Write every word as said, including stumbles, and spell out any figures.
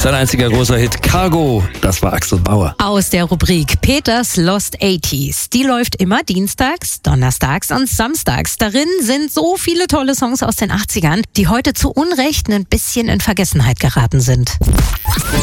Sein einziger großer Hit Cargo, das war Axel Bauer. Aus der Rubrik Peters Lost achtziger. Die läuft immer dienstags, donnerstags und samstags. Darin sind so viele tolle Songs aus den achtzigern, die heute zu Unrecht ein bisschen in Vergessenheit geraten sind.